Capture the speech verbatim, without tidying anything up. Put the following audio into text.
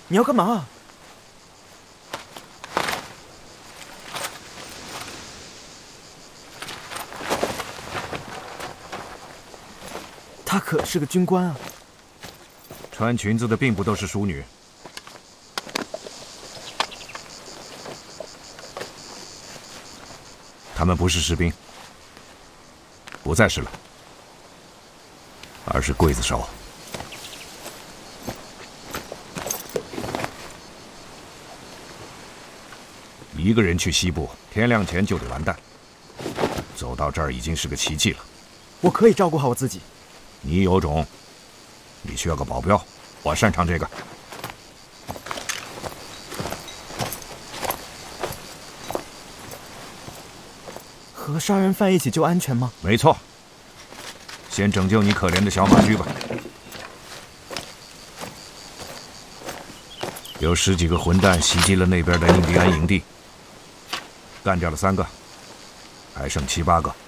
你要干嘛？她可是个军官啊！ 穿裙子的并不都是淑女。他们不是士兵，不再是了，而是刽子手。一个人去西部，天亮前就得完蛋。走到这儿已经是个奇迹了。 我可以照顾好我自己。 你有种，你需要个保镖，我擅长这个。 和杀人犯一起就安全吗？ 没错。先拯救你可怜的小马驹吧。有十几个混蛋袭击了那边的印第安营地，干掉了三个，还剩七八个。